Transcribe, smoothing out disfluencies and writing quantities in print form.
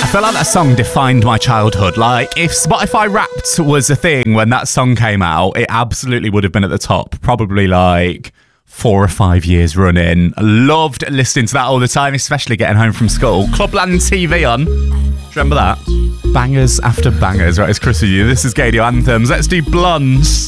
feel like that song defined my childhood. Like, if Spotify Wrapped was a thing when that song came out, it absolutely would have been at the top. Probably like 4 or 5 years running. I loved listening to that all the time, especially getting home from school. Clubland TV on. Do you remember that? Bangers after bangers. Right, it's Chris with you. This is Gadio Anthems. Let's do Blondes.